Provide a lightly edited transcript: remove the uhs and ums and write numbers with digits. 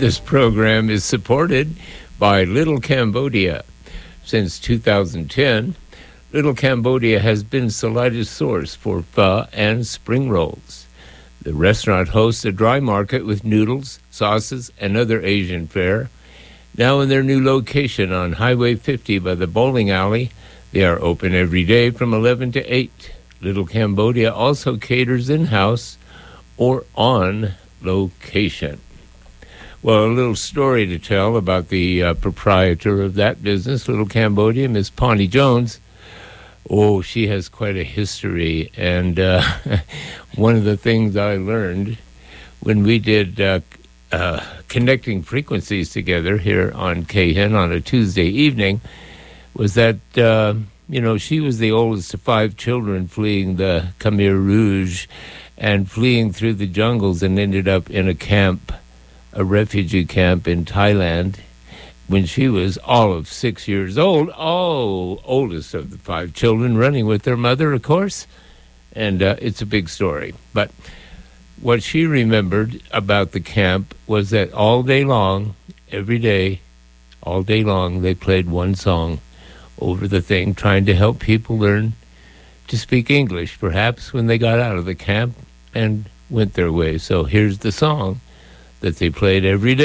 This program is supported by Little Cambodia. Since 2010, Little Cambodia has been Salaida's source for pho and spring rolls. The restaurant hosts a dry market with noodles, sauces, and other Asian fare. Now in their new location on Highway 50 by the bowling alley, they are open every day from 11 to 8. Little Cambodia also caters in-house or on location. Well, a little story to tell about the proprietor of that business, Little Cambodia, Miss Pawnee Jones. Oh, she has quite a history. And one of the things I learned when we did connecting frequencies together here on KHEN on a Tuesday evening was that, she was the oldest of 5 children fleeing the Khmer Rouge and fleeing through the jungles and ended up in a refugee camp in Thailand when she was all of 6 years old. Oldest of the 5 children, running with their mother, of course. And it's a big story. But what she remembered about the camp was that all day long, every day, all day long, they played one song over the thing, trying to help people learn to speak English, perhaps, when they got out of the camp and went their way. So here's the song that they played every day.